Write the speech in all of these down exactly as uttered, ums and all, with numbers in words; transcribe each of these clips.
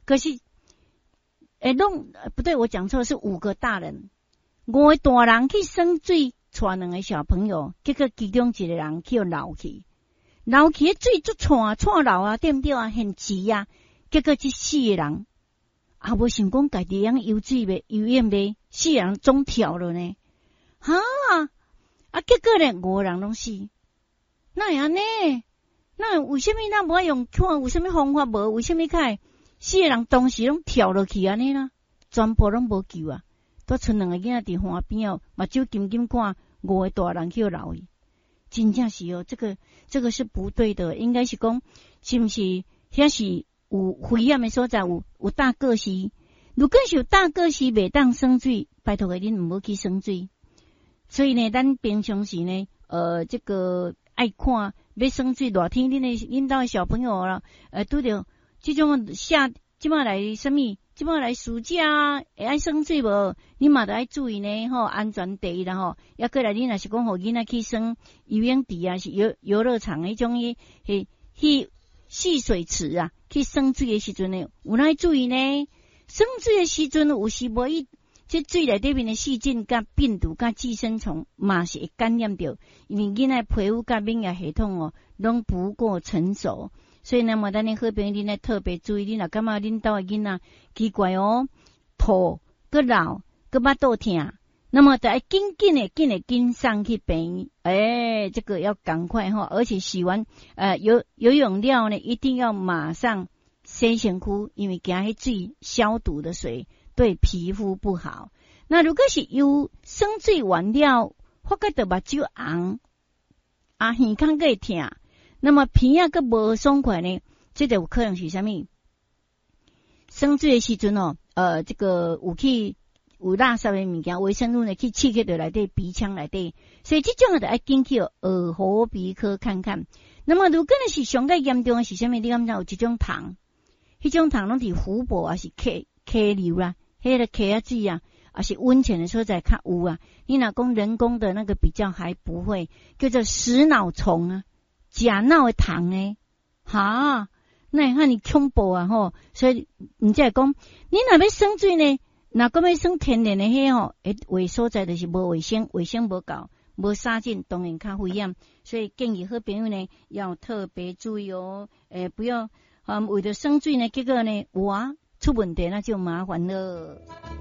可是，诶，弄不对，我讲错了，是五个大人，五个大人去生水，带两个小朋友，结果其中一个人去流去，流去的水就窜窜流啊，对不对啊？很急啊，结果这四个人啊，无想讲家己样游水袂游泳袂，四个人总跳了呢，哈啊，结果呢五个人拢死，那样呢？那为什么咱无用看有什么方法无？为什么开四个人当时拢跳落去安尼啦？全部拢无救啊！都剩两个囡仔伫岸边哦，目睭紧紧看五个大人去流去，真正是哦，这个这个是不对的，应该是讲是不是？遐是有危险的所在，有有大个死。如果是有大个死袂当生水，拜托个恁唔好去生水。所以呢，咱平常时呢，呃，这个爱看。要生水热天，恁的恁兜的小朋友啦，呃，拄着即种夏，即马来什么？即马来暑假会爱生水无？你嘛得爱注意呢，吼，安全第一啦吼。抑过来，你若是讲互囡仔去生游泳池啊，是游游乐场迄种迄迄去戏水池啊，去生水的时阵呢，有哪注意呢？生水的时阵有时无伊。这水内底面的细菌、甲病毒、甲寄生虫，嘛是会感染到，因为囡仔皮肤甲免疫系统哦，拢不够成熟，所以呢，么咱的好朋友恁来特别注意，恁若感觉恁兜的囡仔奇怪哦，吐、个老、个巴肚痛，那么得紧紧的、紧的紧上去病，哎，这个要赶快哈，而且洗完呃游游泳了呢，一定要马上洗身躯，因为惊迄水消毒的水。对皮肤不好。那如果是有生水完了，发觉到目睭红，啊耳孔个会痛，那么鼻啊个无爽快呢，这就有可能是啥物？生水的时阵哦，呃，这个有去有垃圾的物件，微生物呢去刺激到内底鼻腔内底，所以这种就要紧去耳喉鼻科看看。那么如果呢是上个严重的是啥物？你敢知有这种糖？迄种糖拢伫湖泊还是溪溪流啦？迄个溪啊水啊，啊是温泉的所在较有啊。你若讲人工的那个比较还不会，叫做食脑虫啊，假脑的糖诶，哈，那你看你恐怖啊吼！所以你再讲，你若要生水呢，若讲要生天然的迄吼，诶，卫所在就是无卫生，卫生无够，无杀菌，当然较危险。所以建议好朋友呢要特别注意哦，诶，不要啊为了生水呢，结果呢哇。出问题那就麻烦了。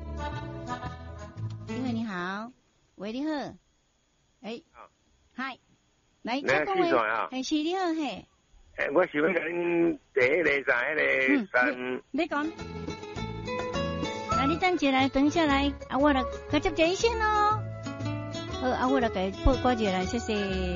因为你好，喂，你好，哎，嗨，来，再讲话，哎，是你好嘿。 诶，我想要甲恁第一个在迄个三， 你讲，来，你等下来，等下来，啊，我来，佮接接一线咯。好，啊，我来给报挂起来，谢谢。